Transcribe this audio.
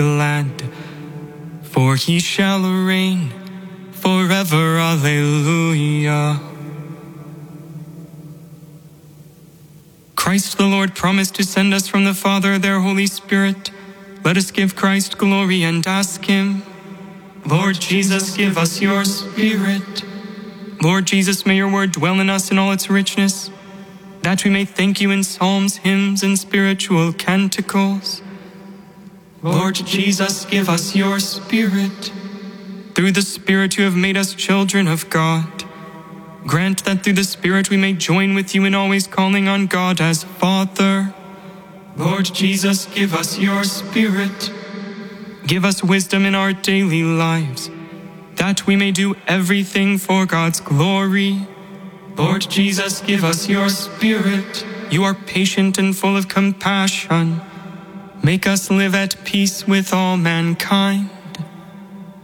land, for he shall reign forever. Alleluia. Christ the Lord promised to send us from the Father their Holy Spirit. Let us give Christ glory and ask him. Lord Jesus, give us your Spirit. Lord Jesus, may your word dwell in us in all its richness, that we may thank you in psalms, hymns, and spiritual canticles. Lord Jesus, give us your Spirit. Through the Spirit you have made us children of God. Grant that through the Spirit we may join with you in always calling on God as Father. Lord Jesus, give us your Spirit. Give us wisdom in our daily lives, that we may do everything for God's glory. Lord Jesus, give us your Spirit. You are patient and full of compassion. Make us live at peace with all mankind.